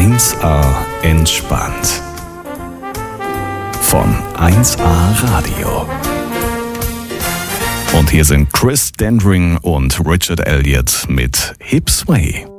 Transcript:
1A entspannt. Von 1A Radio. Und hier sind Chris Dendring und Richard Elliott mit Hip Sway.